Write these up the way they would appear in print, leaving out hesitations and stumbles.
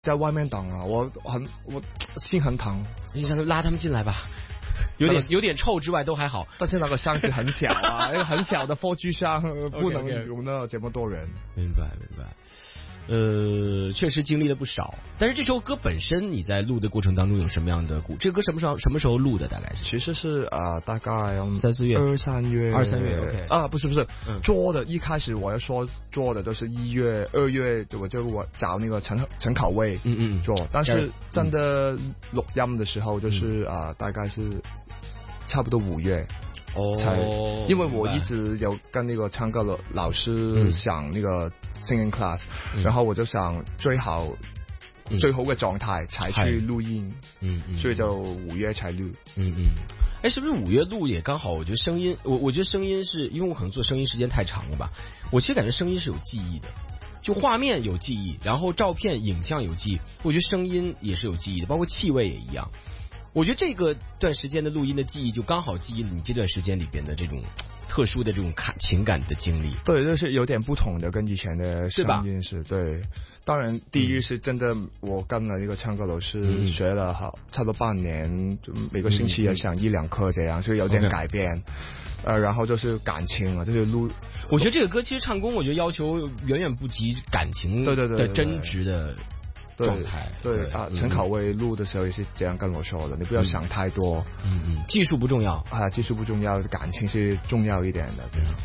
在外面等啊，我心很疼。 你想拉他们进来吧，有点臭之外都还好， 但是那个箱子很小啊，一个很小的4G 箱不能容纳这么多人。 明白。确实经历了不少，但是这首歌本身你在录的过程当中有什么样的这个歌什么时候录的？大概是其实是大概 3、4月 2、3月 OK 不是做的，一开始我要说做的都是1月2月，我找那个陈考卫做，但是真的录音的时候就是大概是差不多5月。因为我一直有跟那个唱歌的老师想那个 singing class，然后我就想最好的状态才去录音，所以就5月才录。 是不是5月录也刚好？我觉得声音，我觉得声音是因为我可能做声音时间太长了吧，我其实感觉声音是有记忆的，就画面有记忆，然后照片影像有记忆，我觉得声音也是有记忆的，包括气味也一样。我觉得这个段时间的录音的记忆就刚好记忆了你这段时间里边的这种特殊的这种情感的经历。 对，就是有点不同的，跟以前的声音是对。当然，第一是真的，我跟了一个唱歌老师学了差不多半年，就每个星期也上1-2课这样，所以有点改变。然后就是感情了，就是录。 我觉得这个歌其实唱功，我觉得要求远远不及感情的真实的。状态对陈考卫录的时候也是这样跟我说的，你不要想太多， 技术不重要技术不重要，感情是重要一点的。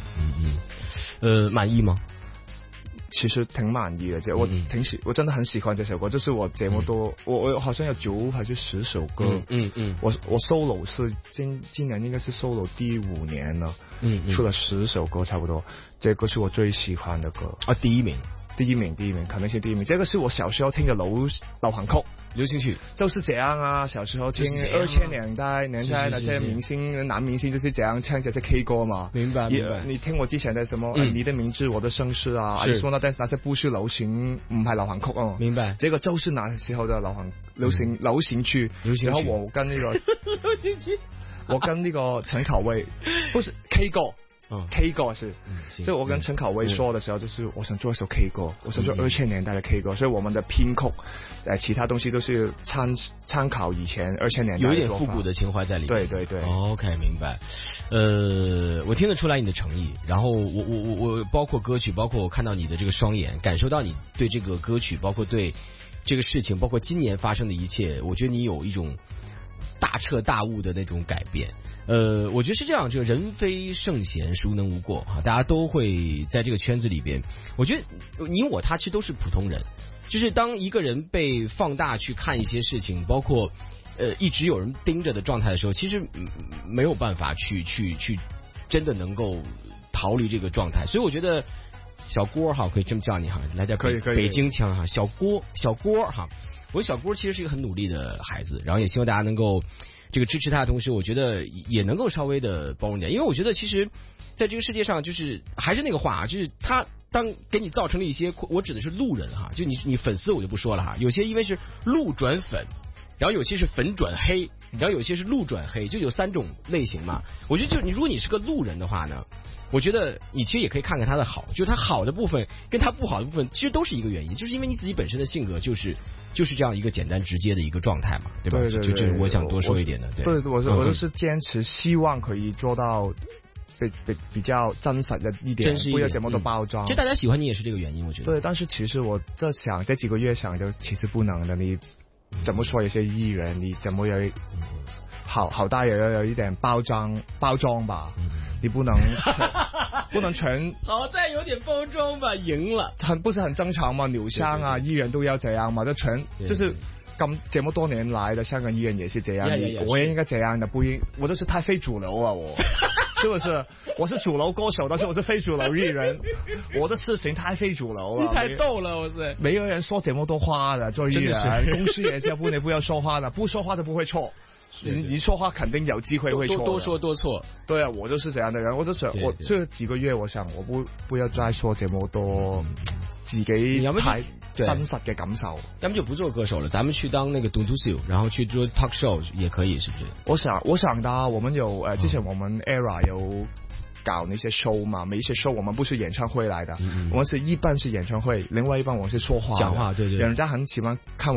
满意吗？ 其实挺满意的，我真的很喜欢这首歌，就是我这么多，我好像有9还是10首歌，我 solo 是今年应该是 solo 第5年了，出了10首歌差不多，这个是我最喜欢的歌第一名， 肯定是第一名。这个是我小时候听的流行曲， 流行曲就是这样啊。小时候听2000年代那些明星男明星就是这样唱这些 K 歌嘛。 明白。 你聽我之前的什麼你的名字我的姓氏啊，你說那些不是流行，唔係流行曲啊。 明白。 這個就是那時候的流行曲。然後我跟呢個流行曲，我跟呢個陳考衛，不是 K 歌。K 歌是，所以我跟陈考卫说的时候，就是我想做一首 K 歌，我想做2000年代的 K 歌，所以我们的編曲，其他東西都是參考以前2000年代的， 有一點復古的情懷在裡面。 對。 OK， 明白。我聽得出來你的誠意，然後我包括歌曲，包括我看到你的這個雙眼，感受到你對這個歌曲，包括對這個事情，包括今年發生的一切，我覺得你有一種大徹大悟的那種改變。我覺得是這樣，這個人非聖賢，孰能無過啊？大家都會在這個圈子裡邊，我覺得你我他其實都是普通人，就是當一個人被放大去看一些事情，包括一直有人盯着的狀態的時候，其實沒有辦法去真的能夠逃離這個狀態。所以我覺得小郭哈，可以這麼叫你哈，來點北京腔哈，小郭哈。我小郭其實是一個很努力的孩子，然後也希望大家能夠這個支持他的同時，我覺得也能夠稍微的包容點，因為我覺得其實在這個世界上，就是還是那個話，就是他當給你造成了一些，我指的是路人哈，就你粉絲我就不說了哈，有些因為是路轉粉，然後有些是粉轉黑，然後有些是路轉黑，就有3種類型嘛。我覺得就如果你是個路人的話呢，我覺得你其實也可以看看他的好，就是他好的部分跟他不好的部分其實都是一個原因，就是因為你自己本身的性格就是這樣一個簡單直接的一個狀態嘛，對吧？對，這是我想多說一點的。 對，我就是堅持希望可以做到比較真實的一點，不要這麼多包裝。 其實大家喜歡你也是這個原因，我覺得。 對，但是其實我在想這幾個月想就其實不能的，你怎麼說有些藝人你怎麼有好大也要有一點包裝吧，你不能全好在有點包裝吧，贏了， 不是很正常嘛？紐香啊，藝人都要這樣嘛，就就是這麼多年來的香港藝人也是這樣，我也應該這樣的，不應我就是太非主流了，我是不是？我是主流歌手，但是我是非主流藝人，我的事情太非主流了， 你太逗了，我是沒有人說這麼多話的，做藝人公司也是你不要說話的，不說話都不會錯。你說話肯定有機會會錯， 多說多錯。 對啊，我就是這樣的人，我就想我這幾個月，我想我不要再說這麼多自己太真實嘅感受。 咱們就不做歌手了，咱們去當那個獨獨秀，然後去做 talk show 也可以，是不是？ 我想的，我們有之前我們 ERA 有搞那些 show 嘛，每一些 show 我们不是演唱会来的，我们是一半是演唱会，另外一半我是说话讲话，对对， 人家很喜欢看